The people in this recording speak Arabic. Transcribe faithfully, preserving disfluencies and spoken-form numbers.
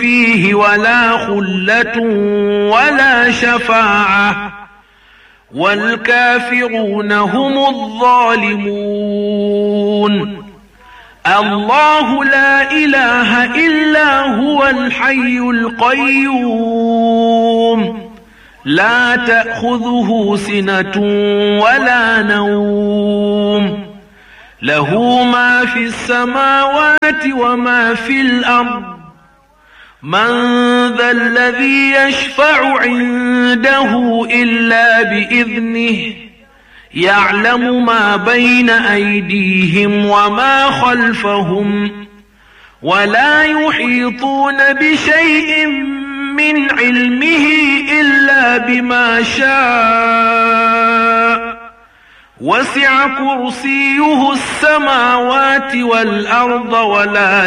فيه ولا خلة ولا شفاعة والكافرون هم الظالمون. الله لا إله إلا هو الحي القيوم لا تأخذه سنة ولا نوم له ما في السماوات وما في الأرض من ذا الذي يشفع عنده إلا بإذنه يعلم ما بين أيديهم وما خلفهم ولا يحيطون بشيء من علمه إلا بما شاء وسع كرسيه السماوات والأرض ولا